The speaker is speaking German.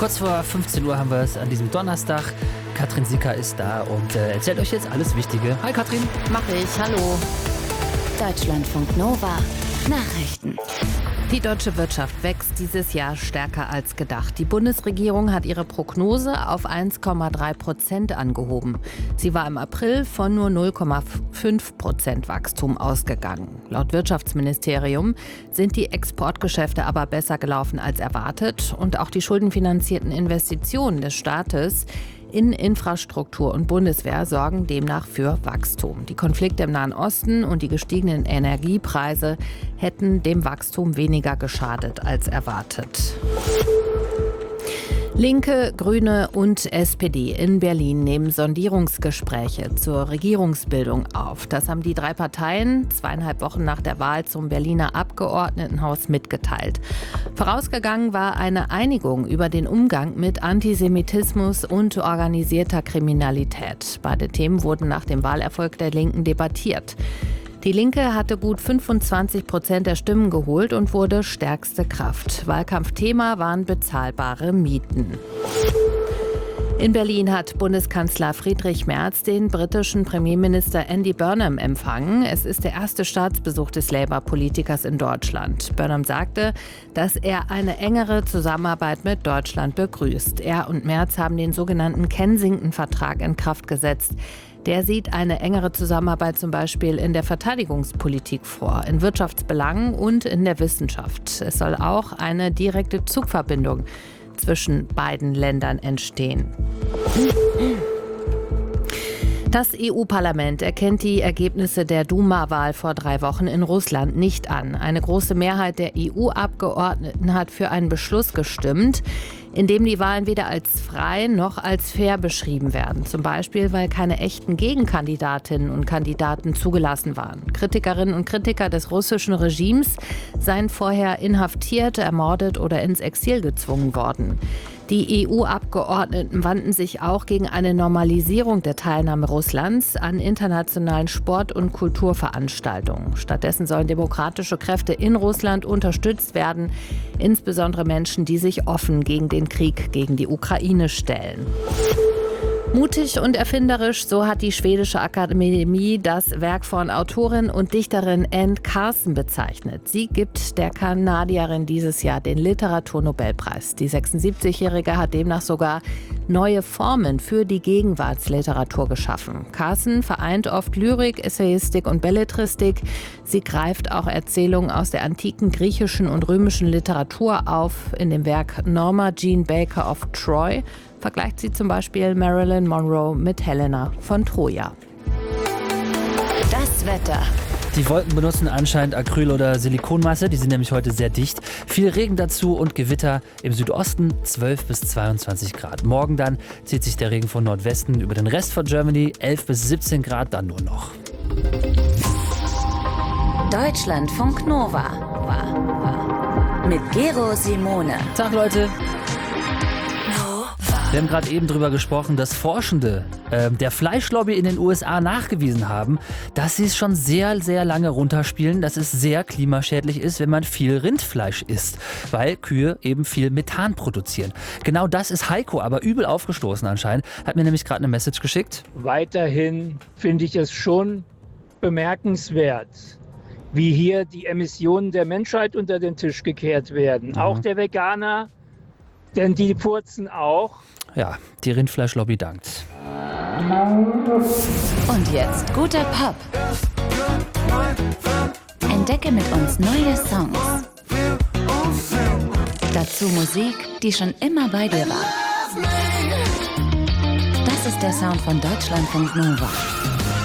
Kurz vor 15 Uhr haben wir es an diesem Donnerstag. Katrin Sicker ist da und erzählt euch jetzt alles Wichtige. Hi Katrin. Mach ich, hallo. Deutschlandfunk Nova. Nachrichten. Die deutsche Wirtschaft wächst dieses Jahr stärker als gedacht. Die Bundesregierung hat ihre Prognose auf 1,3% angehoben. Sie war im April von nur 0,5% Wachstum ausgegangen. Laut Wirtschaftsministerium sind die Exportgeschäfte aber besser gelaufen als erwartet. Und auch die schuldenfinanzierten Investitionen des Staates in Infrastruktur und Bundeswehr sorgen demnach für Wachstum. Die Konflikte im Nahen Osten und die gestiegenen Energiepreise hätten dem Wachstum weniger geschadet als erwartet. Linke, Grüne und SPD in Berlin nehmen Sondierungsgespräche zur Regierungsbildung auf. Das haben die drei Parteien 2,5 Wochen nach der Wahl zum Berliner Abgeordnetenhaus mitgeteilt. Vorausgegangen war eine Einigung über den Umgang mit Antisemitismus und organisierter Kriminalität. Beide Themen wurden nach dem Wahlerfolg der Linken debattiert. Die Linke hatte gut 25% der Stimmen geholt und wurde stärkste Kraft. Wahlkampfthema waren bezahlbare Mieten. In Berlin hat Bundeskanzler Friedrich Merz den britischen Premierminister Andy Burnham empfangen. Es ist der erste Staatsbesuch des Labour-Politikers in Deutschland. Burnham sagte, dass er eine engere Zusammenarbeit mit Deutschland begrüßt. Er und Merz haben den sogenannten Kensington-Vertrag in Kraft gesetzt. Der sieht eine engere Zusammenarbeit zum Beispiel in der Verteidigungspolitik vor, in Wirtschaftsbelangen und in der Wissenschaft. Es soll auch eine direkte Zugverbindung zwischen beiden Ländern entstehen. Das EU-Parlament erkennt die Ergebnisse der Duma-Wahl vor 3 Wochen in Russland nicht an. Eine große Mehrheit der EU-Abgeordneten hat für einen Beschluss gestimmt, in dem die Wahlen weder als frei noch als fair beschrieben werden. Zum Beispiel, weil keine echten Gegenkandidatinnen und Kandidaten zugelassen waren. Kritikerinnen und Kritiker des russischen Regimes seien vorher inhaftiert, ermordet oder ins Exil gezwungen worden. Die EU-Abgeordneten wandten sich auch gegen eine Normalisierung der Teilnahme Russlands an internationalen Sport- und Kulturveranstaltungen. Stattdessen sollen demokratische Kräfte in Russland unterstützt werden, insbesondere Menschen, die sich offen gegen den Krieg gegen die Ukraine stellen. Mutig und erfinderisch, so hat die Schwedische Akademie das Werk von Autorin und Dichterin Anne Carson bezeichnet. Sie gibt der Kanadierin dieses Jahr den Literaturnobelpreis. Die 76-Jährige hat demnach sogar neue Formen für die Gegenwartsliteratur geschaffen. Carson vereint oft Lyrik, Essayistik und Belletristik. Sie greift auch Erzählungen aus der antiken griechischen und römischen Literatur auf. In dem Werk Norma Jean Baker of Troy vergleicht sie zum Beispiel Marilyn Monroe mit Helena von Troja. Das Wetter. Die Wolken benutzen anscheinend Acryl- oder Silikonmasse, die sind nämlich heute sehr dicht. Viel Regen dazu und Gewitter im Südosten 12 bis 22 Grad. Morgen dann zieht sich der Regen von Nordwesten über den Rest von Germany, 11 bis 17 Grad dann nur noch. Deutschlandfunk Nova. Mit Gero Simone. Tag Leute. Wir haben gerade eben drüber gesprochen, dass Forschende der Fleischlobby in den USA nachgewiesen haben, dass sie es schon sehr, sehr lange runterspielen, dass es sehr klimaschädlich ist, wenn man viel Rindfleisch isst, weil Kühe eben viel Methan produzieren. Genau das ist Heiko aber übel aufgestoßen anscheinend, hat mir nämlich gerade eine Message geschickt. Weiterhin finde ich es schon bemerkenswert, wie hier die Emissionen der Menschheit unter den Tisch gekehrt werden. Auch der Veganer, denn die furzen auch. Ja, die Rindfleischlobby dankt. Und jetzt guter Pop. Entdecke mit uns neue Songs. Dazu Musik, die schon immer bei dir war. Das ist der Sound von Deutschlandfunk Nova.